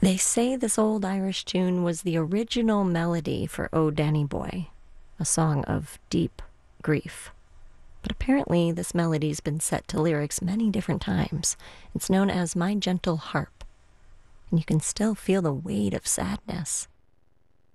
They say this old Irish tune was the original melody for "O Danny Boy," a song of deep grief. But apparently, this melody's been set to lyrics many different times. It's known as "My Gentle Harp," and you can still feel the weight of sadness